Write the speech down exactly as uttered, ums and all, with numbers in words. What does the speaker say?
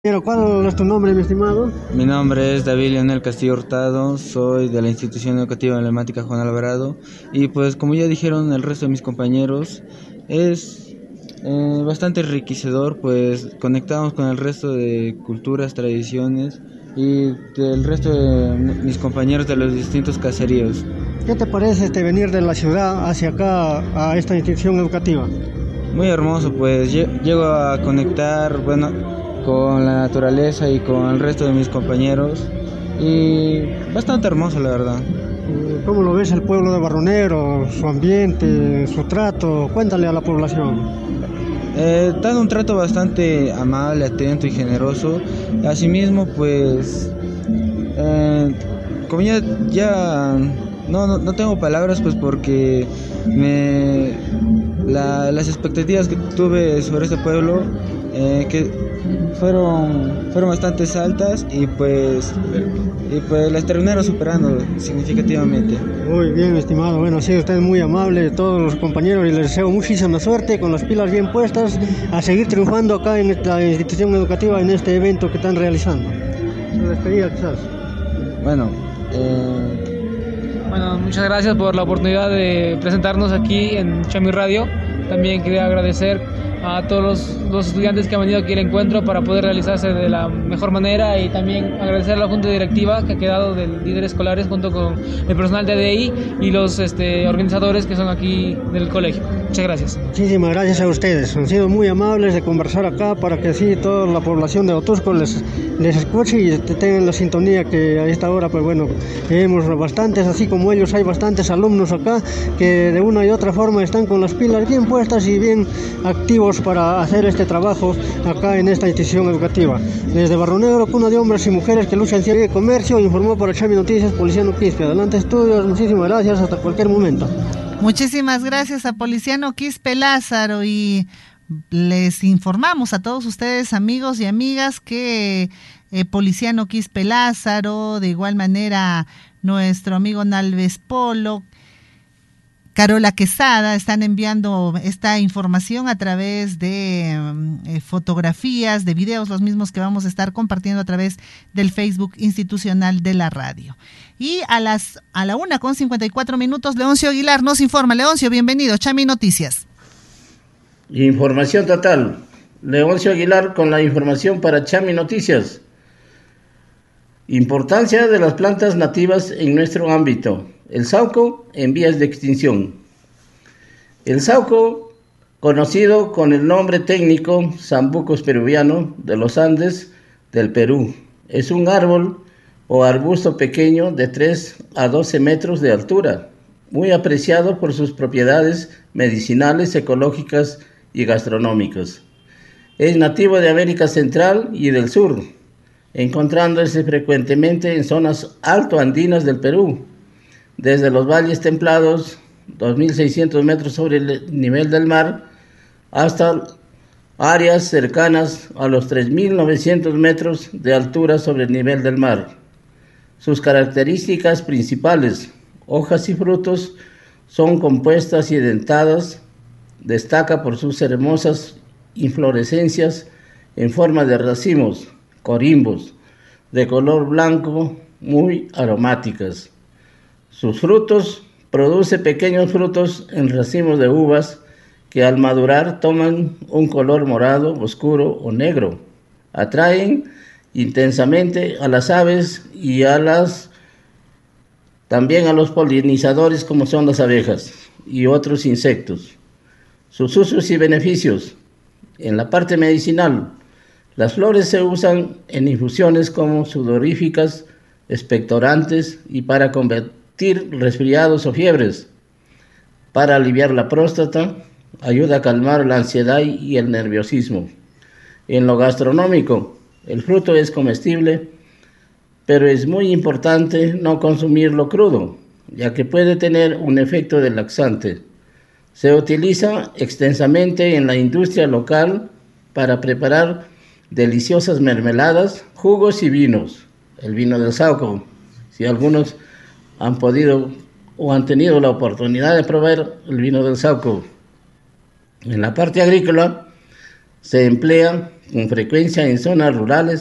Pero, ¿cuál es tu nombre, mi estimado? Mi nombre es David Leonel Castillo Hurtado, soy de la Institución Educativa Emblemática Juan Alvarado y pues como ya dijeron el resto de mis compañeros, es eh, bastante enriquecedor, pues conectamos con el resto de culturas, tradiciones y del resto de mis compañeros de los distintos caseríos. ¿Qué te parece este venir de la ciudad hacia acá a esta institución educativa? Muy hermoso, pues llego a conectar, bueno, con la naturaleza y con el resto de mis compañeros y bastante hermoso, la verdad. ¿Cómo lo ves el pueblo de Barronero, su ambiente, su trato? Cuéntale a la población. Eh, dan un trato bastante amable, atento y generoso. Asimismo, pues, eh, como ya, ya no, no, no tengo palabras, pues porque me, la, las expectativas que tuve sobre este pueblo, eh, que fueron fueron bastante altas y pues y pues las terminaron superando significativamente. Muy bien, estimado. Bueno, sí, usted es muy amable, todos los compañeros, y les deseo muchísima suerte con las pilas bien puestas a seguir triunfando acá en esta institución educativa, en este evento que están realizando. Su despedida, quizás. Bueno, eh... bueno, muchas gracias por la oportunidad de presentarnos aquí en Chami Radio. También quería agradecer a todos los, los estudiantes que han venido aquí al encuentro para poder realizarse de la mejor manera, y también agradecer a la junta directiva que ha quedado de líderes escolares junto con el personal de A D I y los este, organizadores que son aquí del colegio. Muchas gracias. Muchísimas gracias a ustedes, han sido muy amables de conversar acá para que así toda la población de Otusco les, les escuche y tengan la sintonía que a esta hora, pues bueno, vemos bastantes, así como ellos hay bastantes alumnos acá que de una y otra forma están con las pilas bien puestas y bien activos para hacer este trabajo acá en esta institución educativa. Desde Barro Negro, cuna de hombres y mujeres que luchan en el comercio, informó para Chami Noticias Policiano Quispe. Adelante estudios, muchísimas gracias, hasta cualquier momento. Muchísimas gracias a Policiano Quispe Lázaro, y les informamos a todos ustedes, amigos y amigas, que eh, Policiano Quispe Lázaro, de igual manera nuestro amigo Nalves Polo, Carola Quesada, están enviando esta información a través de eh, fotografías, de videos, los mismos que vamos a estar compartiendo a través del Facebook institucional de la radio. Y a las a la una con cincuenta y cuatro minutos, Leoncio Aguilar nos informa. Leoncio, bienvenido, Chami Noticias. Información total. Leoncio Aguilar con la información para Chami Noticias. Importancia de las plantas nativas en nuestro ámbito. El sauco en vías de extinción. El sauco, conocido con el nombre técnico Sambucus peruviano de los Andes del Perú, es un árbol o arbusto pequeño de tres a doce metros de altura, muy apreciado por sus propiedades medicinales, ecológicas y gastronómicas. Es nativo de América Central y del Sur, encontrándose frecuentemente en zonas altoandinas del Perú, desde los valles templados, dos mil seiscientos metros sobre el nivel del mar, hasta áreas cercanas a los tres mil novecientos metros de altura sobre el nivel del mar. Sus características principales, hojas y frutos, son compuestas y dentadas. Destaca por sus hermosas inflorescencias en forma de racimos, corimbos, de color blanco, muy aromáticas. Sus frutos produce pequeños frutos en racimos de uvas que al madurar toman un color morado, oscuro o negro. Atraen intensamente a las aves y a las también a los polinizadores, como son las abejas y otros insectos. Sus usos y beneficios. En la parte medicinal, las flores se usan en infusiones como sudoríficas, expectorantes y para combatir resfriados o fiebres. Para aliviar la próstata, ayuda a calmar la ansiedad y el nerviosismo. En lo gastronómico, el fruto es comestible, pero es muy importante no consumirlo crudo, ya que puede tener un efecto de laxante. Se utiliza extensamente en la industria local para preparar deliciosas mermeladas, jugos y vinos. El vino del Sauco, si algunos han podido o han tenido la oportunidad de probar el vino del Sauco. En la parte agrícola se emplea con frecuencia en zonas rurales